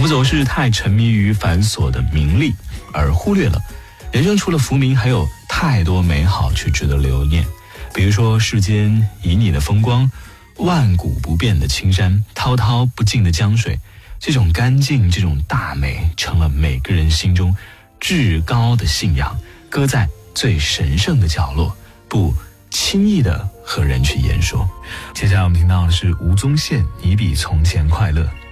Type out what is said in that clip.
们总是太沉迷于繁琐的名利，而忽略了人生除了浮名，还有太多美好去值得留念。比如说世间旖旎的风光，万古不变的青山，滔滔不尽的江水，这种干净，这种大美，成了每个人心中至高的信仰，搁在最神圣的角落，不轻易的和人去言说。接下来我们听到的是吴宗宪《你比从前快乐》。